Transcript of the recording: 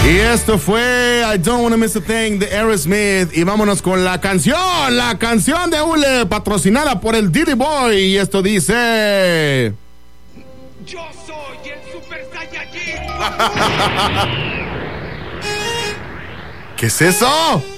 Y esto fue I Don't Wanna Miss a Thing de Aerosmith. Y vámonos con la canción de Hule, patrocinada por el Diddy Boy. Y esto dice: yo soy el Super Saiyajin. ¿Qué es eso?